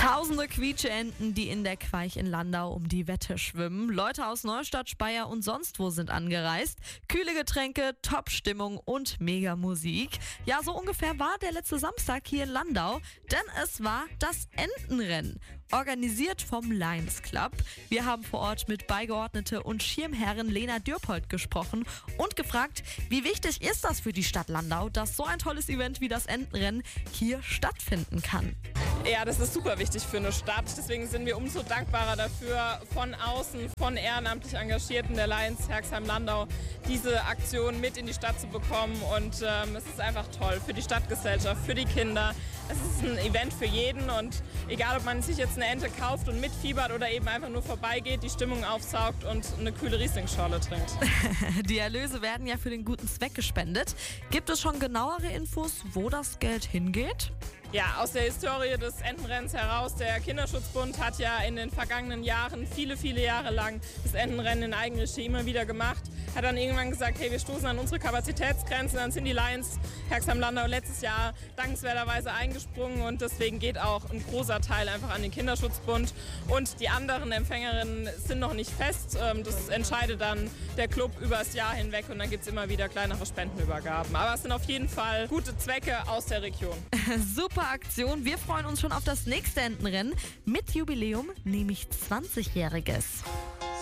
Tausende Quietscheenten, die in der Queich in Landau um die Wette schwimmen. Leute aus Neustadt, Speyer und sonst wo sind angereist. Kühle Getränke, Top-Stimmung und Mega-Musik. Ja, so ungefähr war der letzte Samstag hier in Landau, denn es war das Entenrennen. Organisiert vom Lions Club. Wir haben vor Ort mit Beigeordnete und Schirmherrin Lena Dürpold gesprochen und gefragt, wie wichtig ist das für die Stadt Landau, dass so ein tolles Event wie das Entenrennen hier stattfinden kann. Ja, das ist super wichtig für eine Stadt. Deswegen sind wir umso dankbarer dafür, von außen, von ehrenamtlich Engagierten der Lions Herxheim-Landau diese Aktion mit in die Stadt zu bekommen. Und es ist einfach toll für die Stadtgesellschaft, für die Kinder. Es ist ein Event für jeden und egal, ob man sich jetzt eine Ente kauft und mitfiebert oder eben einfach nur vorbeigeht, die Stimmung aufsaugt und eine kühle Riesling-Schorle trinkt. Die Erlöse werden ja für den guten Zweck gespendet. Gibt es schon genauere Infos, wo das Geld hingeht? Ja, aus der Historie des Entenrennens heraus, der Kinderschutzbund hat ja in den vergangenen Jahren, viele Jahre lang, das Entenrennen in Eigenregie immer wieder gemacht. Hat dann irgendwann gesagt, hey, wir stoßen an unsere Kapazitätsgrenzen. Dann sind die Lions Herxheim-Landau letztes Jahr dankenswerterweise eingesprungen und deswegen geht auch ein großer Teil einfach an den Kinderschutzbund. Und die anderen Empfängerinnen sind noch nicht fest. Das entscheidet dann der Club über das Jahr hinweg und dann gibt es immer wieder kleinere Spendenübergaben. Aber es sind auf jeden Fall gute Zwecke aus der Region. Super Aktion. Wir freuen uns schon auf das nächste Entenrennen mit Jubiläum, nämlich 20-jähriges.